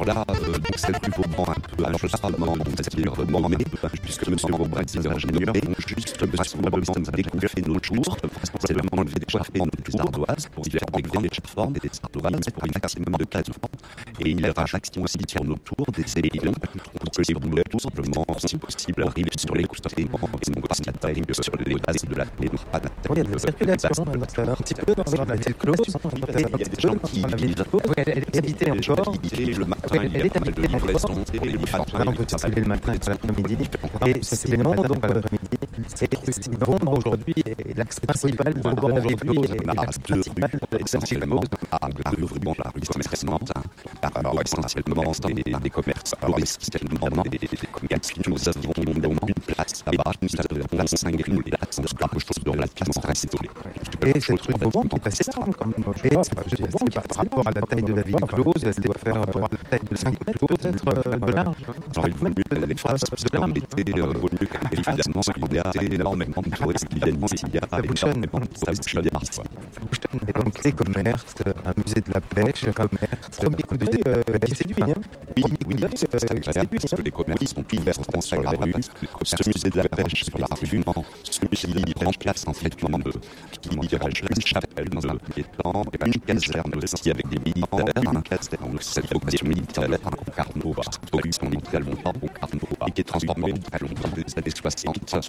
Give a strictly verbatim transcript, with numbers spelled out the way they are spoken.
Là, euh, donc c'est le plus Vauban un peu ajustement, c'est-à-dire normé, puisque M. Vauban est ingénieur, et juste vraisemblablement découvert nos jours, c'est vraiment enlever des charbons des ardoises pour y faire enlever des charbons et des ardoises pour y maximum de quinze francs. Et il rajoute aussi qui tourne autour des éléments pour que les boulettes, tout simplement, si possible, arrivent sur les côtés, et non pas sur les bases de la clé. Il y a de la circulation, un petit peu dans la close. Il y a des gens qui vivent. Elle est habitée encore. Le matin, il y a pas mal de livraisons. On peut circuler le matin et l'après-midi. Et c'est évidemment, donc, l'après-midi. Et sinon, aujourd'hui, l'axe principal de Vauban aujourd'hui est l'axe principal essentiellement à la rue Vauban, la rue commerçante, alors essentiellement des commerces, alors essentiellement des commerces. Nous avons une place là-bas, nous avons vingt-cinq places, nous avons quelque chose de relativement isolé. Et cette rue Vauban qui est assez large, quand même. C'est par rapport à la taille de la ville close, elle doit faire la taille de cinq mètres peut-être de large. Alors il vaut mieux les phrases de l'homme d'été, vaut mieux que évidemment il y a énormément de touristes qui viennent ici, il y a énormément de touristes qui viennent ici. Et donc les commerces, un musée de la pêche, un commerce, premier coup d'œil, qui séduit, hein. Oui, oui, c'est agréable parce que les commerces sont ouverts sur la rue, ce musée de la pêche sur la rue, celui qui prend place en fait comme qui dirais-je, une chapelle dans un premier temps, une caserne aussi avec des militaires, une caserne aussi avec des militaires, un Carnot, qui sont très longtemps au Carnot, et qui est transformé en très longtemps des années soixante.